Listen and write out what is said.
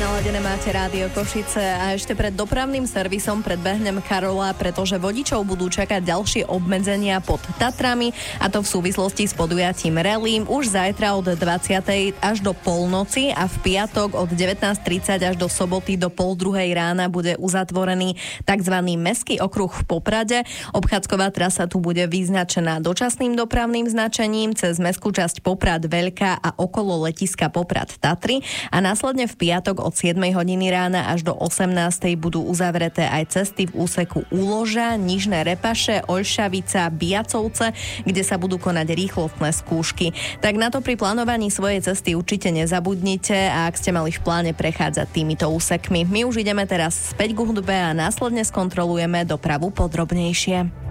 naladené máte Rádio Košice a ešte pred dopravným servisom predbehnem Karola, pretože vodičov budú čakať ďalšie obmedzenia pod Tatrami, a to v súvislosti s podujatím rally. Už zajtra od 20. až do polnoci a v piatok od 19:30 až do soboty do 1:30 rána bude uzatvorený tzv. Mestský okruh v Poprade. Obchádzková trasa tu bude vyznačená dočasným dopravným značením cez mestskú časť Poprad Veľká a okolo letiska Poprad Tatry a následne v piatok od 7 hodiny rána až do 18. budú uzavreté aj cesty v úseku Úloža, Nižné Repaše, Oľšavica, Biacovce, kde sa budú konať rýchlostné skúšky. Tak na to pri plánovaní svojej cesty určite nezabudnite, a ak ste mali v pláne prechádzať týmito úsekmi. My už ideme teraz späť k hudbe a následne skontrolujeme dopravu podrobnejšie.